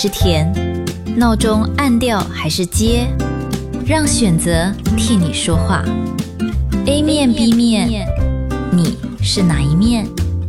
是甜，闹钟按掉还是接，让选择替你说话。 A 面 B 面，你是哪一面？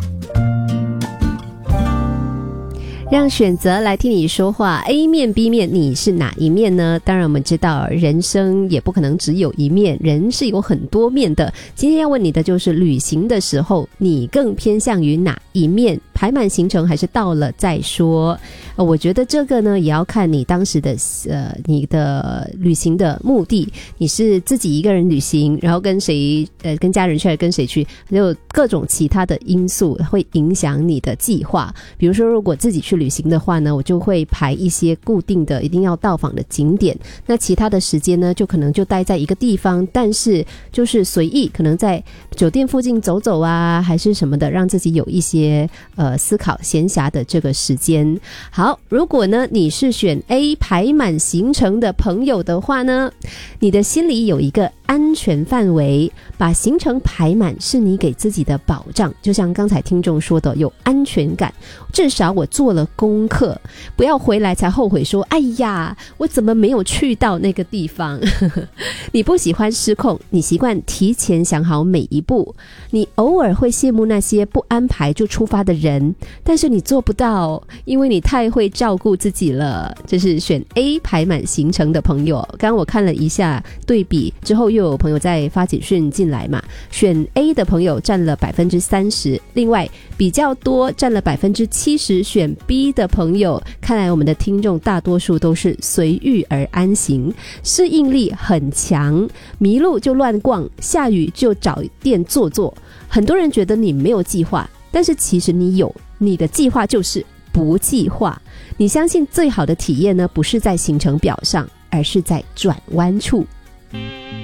让选择来替你说话， A 面 B 面，你是哪一面呢？当然我们知道人生也不可能只有一面，人是有很多面的。今天要问你的就是旅行的时候你更偏向于哪一面？排满行程还是到了再说？我觉得这个呢也要看你当时的你的旅行的目的，你是自己一个人旅行，然后跟谁跟家人去还是跟谁去，还有各种其他的因素会影响你的计划。比如说如果自己去旅行的话呢，我就会排一些固定的一定要到访的景点，那其他的时间呢就可能就待在一个地方，但是就是随意可能在酒店附近走走啊还是什么的，让自己有一些思考闲暇的这个时间。好，如果呢你是选 A 排满行程的朋友的话呢，你的心里有一个安全范围，把行程排满是你给自己的保障，就像刚才听众说的，有安全感，至少我做了功课，不要回来才后悔说哎呀我怎么没有去到那个地方你不喜欢失控，你习惯提前想好每一步，你偶尔会羡慕那些不安排就出发的人，但是你做不到，因为你太会照顾自己了。这是选 A 排满行程的朋友。刚刚我看了一下对比之后，又有朋友在发简讯进来嘛，选 A 的朋友占了 30%， 另外比较多占了 70%选 B 的朋友。看来我们的听众大多数都是随遇而安行，适应力很强，迷路就乱逛，下雨就找店坐坐。很多人觉得你没有计划，但是其实你有，你的计划就是不计划。你相信最好的体验呢，不是在行程表上，而是在转弯处。